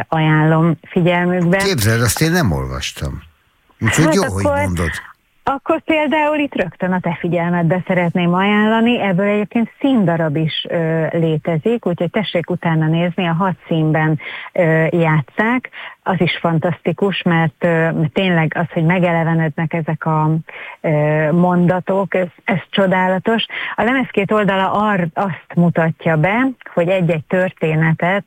ajánlom figyelmükbe. Képzeld, azt én nem olvastam. Úgyhogy Hát jó, akkor, hogy mondod. Akkor például itt rögtön a te figyelmedbe szeretném ajánlani, ebből egyébként színdarab is létezik, úgyhogy tessék utána nézni, a 6 színben játsszák, az is fantasztikus, mert tényleg az, hogy megelevenednek ezek a mondatok, ez csodálatos. A lemez két oldala azt mutatja be, hogy egy-egy történetet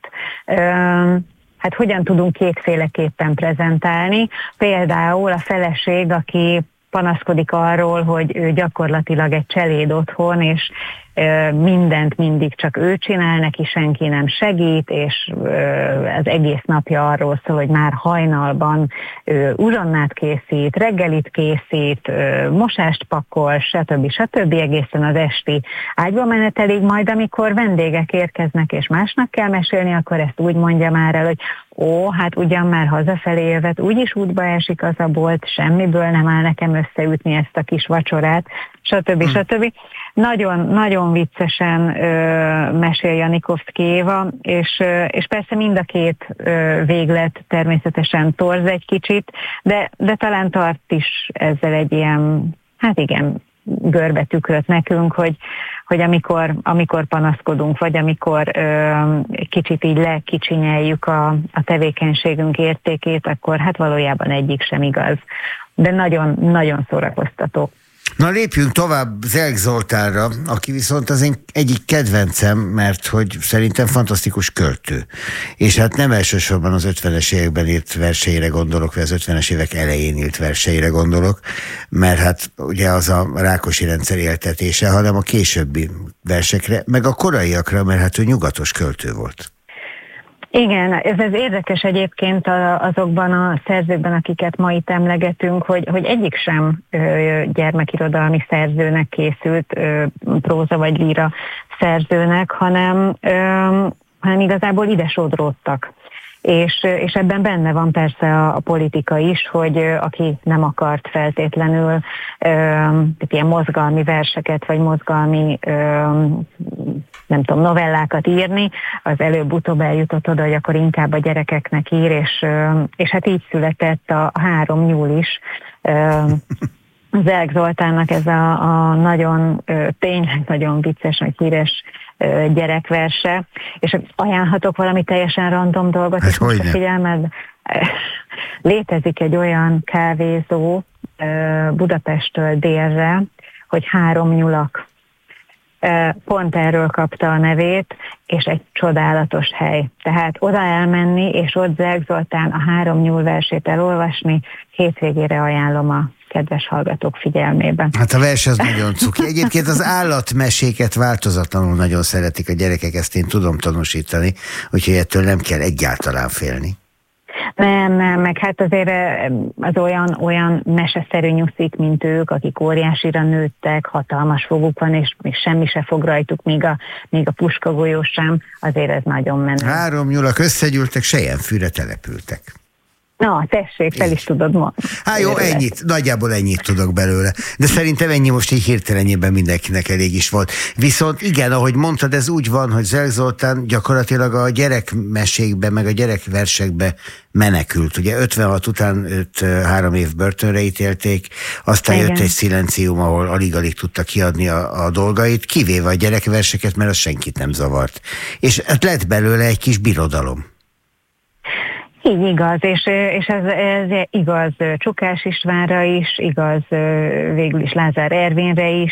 hát hogyan tudunk kétféleképpen prezentálni. Például a feleség, aki panaszkodik arról, hogy ő gyakorlatilag egy cseléd otthon, és mindent mindig csak ő csinál, neki senki nem segít, és az egész napja arról szól, hogy már hajnalban uzsonnát készít, reggelit készít, mosást pakol, stb. Egészen az esti ágyba menetelig, majd amikor vendégek érkeznek, és másnak kell mesélni, akkor ezt úgy mondja már el, hogy hát ugyan már hazafelé jövet, úgyis útba esik az a bolt, semmiből nem áll nekem összeütni ezt a kis vacsorát, stb. Nagyon, nagyon viccesen mesél Janikovszky Éva, és persze mind a két véglet természetesen torz egy kicsit, de talán tart is ezzel egy ilyen, hát igen, görbetükröt nekünk, hogy amikor panaszkodunk, vagy amikor kicsit így lekicsinyeljük a tevékenységünk értékét, akkor hát valójában egyik sem igaz. De nagyon, nagyon szórakoztató. Na lépjünk tovább Zelk Zoltánra, aki viszont az én egyik kedvencem, mert hogy szerintem fantasztikus költő. És hát nem elsősorban az 50-es években írt verseire gondolok, vagy az 50-es évek elején írt verseire gondolok, mert hát ugye az a Rákosi rendszer éltetése, hanem a későbbi versekre, meg a koraiakra, mert hát ő nyugatos költő volt. Igen, ez érdekes egyébként azokban a szerzőkben, akiket ma itt emlegetünk, hogy egyik sem gyermekirodalmi szerzőnek készült, próza vagy líra szerzőnek, hanem igazából ide sodródtak. És ebben benne van persze a politika is, hogy aki nem akart feltétlenül ilyen mozgalmi verseket, vagy mozgalmi nem tudom, novellákat írni, az előbb-utóbb eljutott oda, hogy akkor inkább a gyerekeknek ír, és hát így született a 3 nyúl is. Zelk Zoltánnak ez a nagyon, tényleg nagyon vicces, meg híres gyerekverse, és ajánlhatok valami teljesen random dolgot, hát és most a figyelmed, létezik egy olyan kávézó Budapesttől délre, hogy 3 nyulak. Pont erről kapta a nevét, és egy csodálatos hely. Tehát oda elmenni, és ott Zelk Zoltán a 3 nyúl versét elolvasni, hétvégére ajánlom a kedves hallgatók figyelmében. Hát a vers az nagyon cuki. Egyébként az állatmeséket változatlanul nagyon szeretik a gyerekek, ezt én tudom tanúsítani, úgyhogy ettől nem kell egyáltalán félni. Nem, meg hát azért az olyan meseszerű nyuszik, mint ők, akik óriásira nőttek, hatalmas foguk van, és még semmi se fog rajtuk, még a puskagolyó sem, azért ez nagyon menő. 3 nyulak összegyűltek, selyemfűre települtek. Na, tessék, fel is tudod mondani. Hát jó, ennyit, nagyjából ennyit tudok belőle. De szerintem ennyi most így hirtelenjében mindenkinek elég is volt. Viszont igen, ahogy mondtad, ez úgy van, hogy Zelk Zoltán gyakorlatilag a gyerekmesékbe, meg a gyerekversekbe menekült. Ugye 56 után őt 3 év börtönre ítélték, aztán igen. Jött egy szilencium, ahol alig-alig tudta kiadni a dolgait, kivéve a gyerekverseket, mert az senkit nem zavart. És hát lett belőle egy kis birodalom. Így igaz, és ez igaz Csukás Istvánra is, igaz végül is Lázár Ervinre is,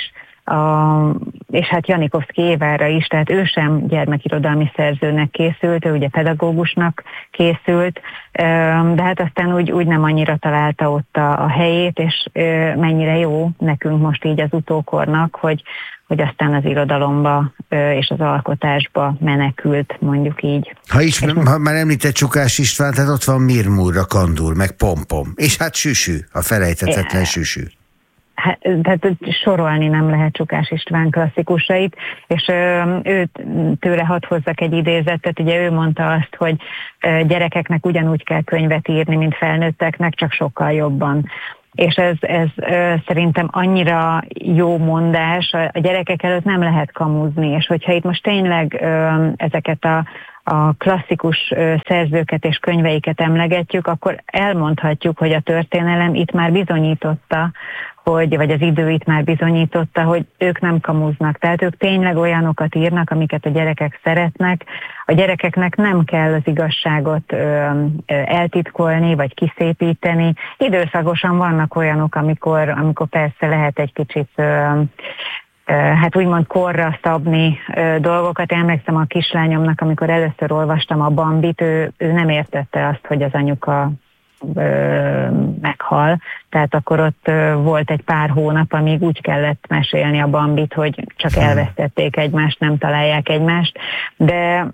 és hát Janikovszky Évára is, tehát ő sem gyermekirodalmi szerzőnek készült, ő ugye pedagógusnak készült, de hát aztán úgy nem annyira találta ott a helyét, és mennyire jó nekünk most így az utókornak, hogy aztán az irodalomba és az alkotásba menekült, mondjuk így. Ha már említett Csukás István, tehát ott van Mirmúr, a Kandúr, meg Pompom, és hát Süsű, a felejthetetlen Süsű. Tehát sorolni nem lehet Csukás István klasszikusait, és tőle hadd hozzak egy idézetet, ugye ő mondta azt, hogy gyerekeknek ugyanúgy kell könyvet írni, mint felnőtteknek, csak sokkal jobban. És ez szerintem annyira jó mondás, a gyerekek előtt nem lehet kamuzni, és hogyha itt most tényleg ezeket a klasszikus szerzőket és könyveiket emlegetjük, akkor elmondhatjuk, hogy a történelem itt már bizonyította, vagy az idő itt már bizonyította, hogy ők nem kamuznak. Tehát ők tényleg olyanokat írnak, amiket a gyerekek szeretnek. A gyerekeknek nem kell az igazságot eltitkolni, vagy kiszépíteni. Időszakosan vannak olyanok, amikor persze lehet egy kicsit hát úgymond korra szabni dolgokat. Emlékszem a kislányomnak, amikor először olvastam a Bambit, ő nem értette azt, hogy az anyuka meghal. Tehát akkor ott volt egy pár hónap, amíg úgy kellett mesélni a Bambit, hogy csak elvesztették egymást, nem találják egymást. De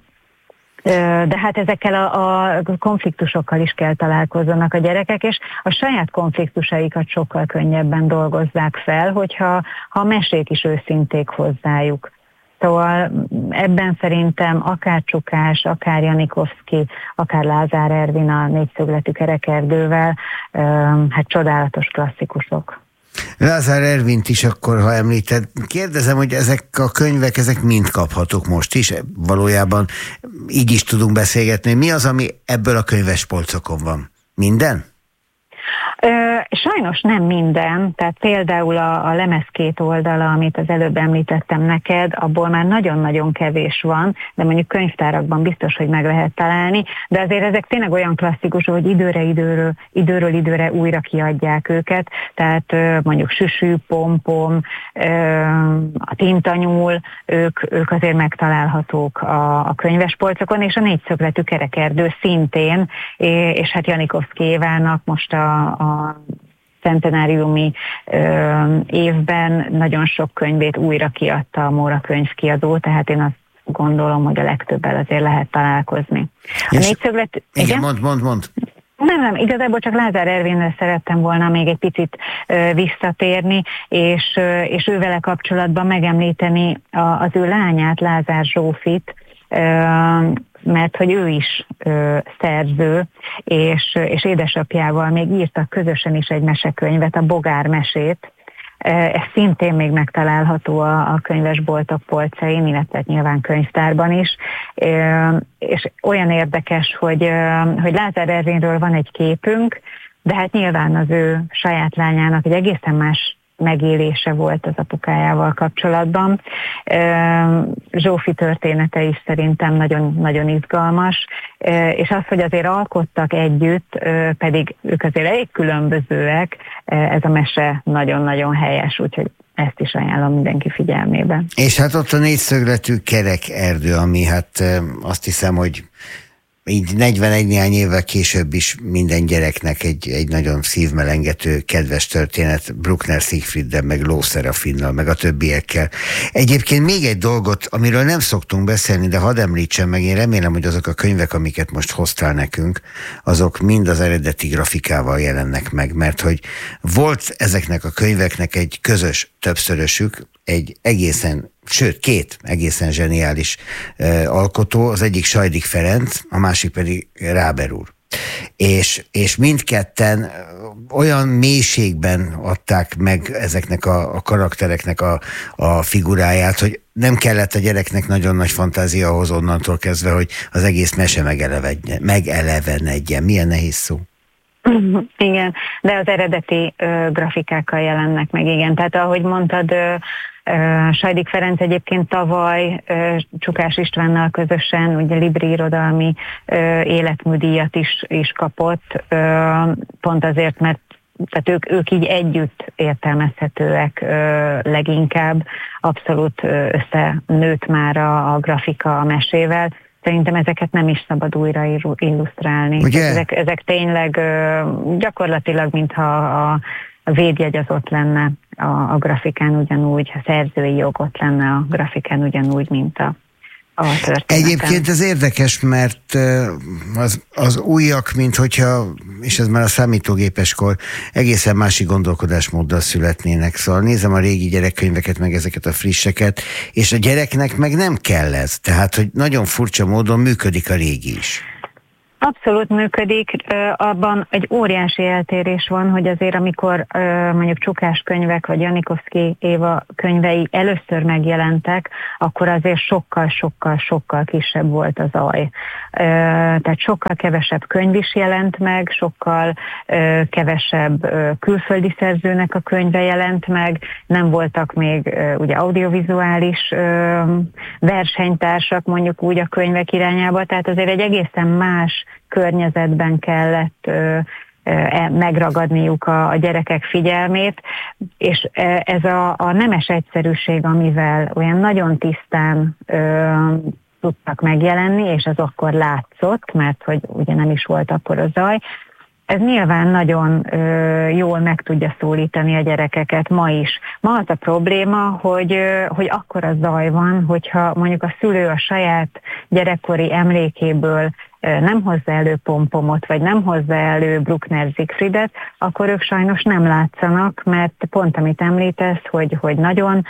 hát ezekkel a konfliktusokkal is kell találkozzanak a gyerekek, és a saját konfliktusaikat sokkal könnyebben dolgozzák fel, hogyha a mesék is őszinték hozzájuk. Szóval ebben szerintem akár Csukás, akár Janikovszky, akár Lázár Ervin a Négyszögletű kerekerdővel, hát csodálatos klasszikusok. Lázár Ervint is akkor, ha említed, kérdezem, hogy ezek a könyvek, ezek mind kaphatók most is? Valójában így is tudunk beszélgetni. Mi az, ami ebből a könyvespolcokon van? Minden? Sajnos nem minden, tehát például a lemez két oldala, amit az előbb említettem neked, abból már nagyon-nagyon kevés van, de mondjuk könyvtárakban biztos, hogy meg lehet találni, de azért ezek tényleg olyan klasszikusok, hogy időről időre újra kiadják őket, tehát mondjuk Süsű, Pompom, a Tintanyúl, ők azért megtalálhatók a könyvespolcokon, és a Négyszögletű kerekerdő szintén, és hát Janikovszky Évának most a centenáriumi évben nagyon sok könyvét újra kiadta a Móra könyvkiadó, tehát én azt gondolom, hogy a legtöbbel azért lehet találkozni. A Négyszögletű... Igen, mondd. Nem, igazából csak Lázár Ervinre szerettem volna még egy picit visszatérni, és ővele kapcsolatban megemlíteni az ő lányát, Lázár Zsófit, mert hogy ő is szerző, és édesapjával még írtak közösen is egy mesekönyvet, a Bogár mesét. Ez szintén még megtalálható a könyvesboltok polcain, illetve nyilván könyvtárban is. És olyan érdekes, hogy Lázár Ervinről van egy képünk, de hát nyilván az ő saját lányának egy egészen más megélése volt az apukájával kapcsolatban. Zsófi története is szerintem nagyon, nagyon izgalmas, és az, hogy azért alkottak együtt, pedig ők azért elég különbözőek, ez a mese nagyon-nagyon helyes, úgyhogy ezt is ajánlom mindenki figyelmébe. És hát ott a Négyszögletű kerekerdő, ami hát azt hiszem, hogy így 41 néhány évvel később is minden gyereknek egy nagyon szívmelengető, kedves történet Bruckner Siegfrieddel, meg Ló Szerafinnal, meg a többiekkel. Egyébként még egy dolgot, amiről nem szoktunk beszélni, de hadd említsem meg, én remélem, hogy azok a könyvek, amiket most hoztál nekünk, azok mind az eredeti grafikával jelennek meg, mert hogy volt ezeknek a könyveknek egy közös többszörösük, egy két egészen zseniális alkotó, az egyik Sajdik Ferenc, a másik pedig Ráber úr. És mindketten olyan mélységben adták meg ezeknek a karaktereknek a figuráját, hogy nem kellett a gyereknek nagyon nagy fantázia ahhoz onnantól kezdve, hogy az egész mese megelevenedjen. Milyen nehéz szó. Igen, de az eredeti grafikákkal jelennek meg, igen. Tehát ahogy mondtad, Sajdik Ferenc egyébként tavaly Csukás Istvánnal közösen ugye Libri irodalmi életműdíjat is kapott, pont azért, mert tehát ők így együtt értelmezhetőek leginkább, abszolút összenőtt már a grafika a mesével. Szerintem ezeket nem is szabad újra illusztrálni. Ezek tényleg gyakorlatilag, mintha a védjegy az ott lenne a grafikán ugyanúgy, a szerzői jog ott lenne a grafikán ugyanúgy, mint a történetem. Egyébként ez érdekes, mert az újak, mint hogyha, és ez már a számítógépeskor, egészen másik gondolkodásmóddal születnének. Szóval nézem a régi gyerekkönyveket, meg ezeket a frisseket, és a gyereknek meg nem kell ez. Tehát, hogy nagyon furcsa módon működik a régi is. Abszolút működik, abban egy óriási eltérés van, hogy azért amikor mondjuk Csukás könyvek vagy Janikovszky Éva könyvei először megjelentek, akkor azért sokkal kisebb volt a zaj. Tehát sokkal kevesebb könyv is jelent meg, sokkal kevesebb külföldi szerzőnek a könyve jelent meg, nem voltak még ugye audiovizuális versenytársak mondjuk úgy a könyvek irányába, tehát azért egy egészen más környezetben kellett megragadniuk a gyerekek figyelmét, és ez a nemes egyszerűség, amivel olyan nagyon tisztán tudtak megjelenni, és ez akkor látszott, mert hogy ugye nem is volt akkor a zaj, ez nyilván nagyon jól meg tudja szólítani a gyerekeket ma is. Ma az a probléma, hogy akkora zaj van, hogyha mondjuk a szülő a saját gyerekkori emlékéből nem hozza elő Pompomot, vagy nem hozza elő Bruckner Siegfriedet, akkor ők sajnos nem látszanak, mert pont amit említesz, hogy nagyon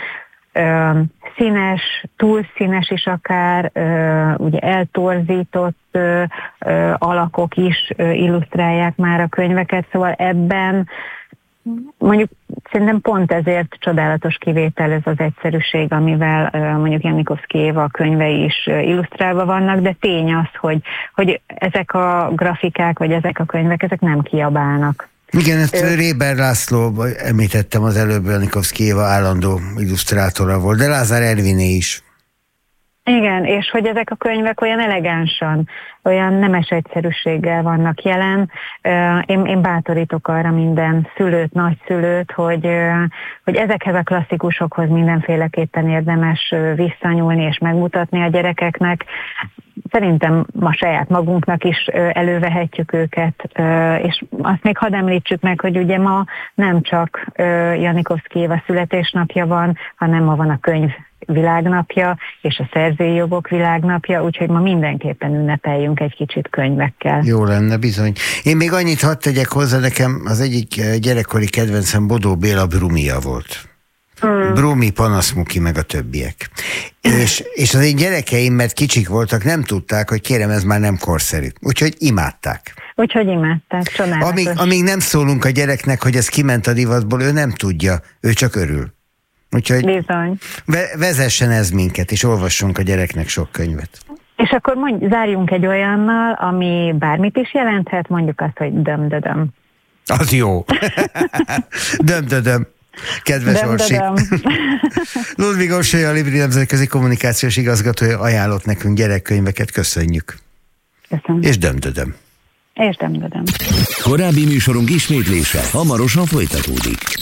színes, túl színes is akár, ugye eltorzított alakok is illusztrálják már a könyveket, szóval ebben mondjuk szerintem pont ezért csodálatos kivétel ez az egyszerűség, amivel mondjuk Janikovszky Éva könyvei is illusztrálva vannak, de tény az, hogy ezek a grafikák, vagy ezek a könyvek, ezek nem kiabálnak. Igen, ezt Réber László, említettem az előbb, Janikovszky Éva állandó illusztrátora volt, de Lázár Erviné is. Igen, és hogy ezek a könyvek olyan elegánsan, olyan nemes egyszerűséggel vannak jelen. Én bátorítok arra minden szülőt, nagyszülőt, hogy ezekhez a klasszikusokhoz mindenféleképpen érdemes visszanyúlni és megmutatni a gyerekeknek. Szerintem ma saját magunknak is elővehetjük őket, és azt még hadd említsük meg, hogy ugye ma nem csak Janikovszky Éva születésnapja van, hanem ma van a könyv világnapja és a szerzői jogok világnapja, úgyhogy ma mindenképpen ünnepeljünk egy kicsit könyvekkel. Jó lenne, bizony. Én még annyit hadd tegyek hozzá, nekem az egyik gyerekkori kedvencem Bodó Béla Brumia volt. Brumi, Panaszmuki, meg a többiek. És az én gyerekeim, mert kicsik voltak, nem tudták, hogy kérem, ez már nem korszerű. Úgyhogy imádták. Csodálatos. Amíg nem szólunk a gyereknek, hogy ez kiment a divatból, ő nem tudja, ő csak örül. Úgyhogy bizony. Vezessen ez minket, és olvassunk a gyereknek sok könyvet. És akkor zárjunk egy olyannal, ami bármit is jelenthet, mondjuk azt, hogy döm-dödöm. Az jó. Döm-dödöm. Kedves Orsi. Ludvig Orsolya, a Libri nemzetközi kommunikációs igazgatója ajánlott nekünk gyerekkönyveket, köszönjük. Köszönöm. És döm-dödöm. És döm-dödöm. Korábbi műsorunk ismétlése hamarosan folytatódik.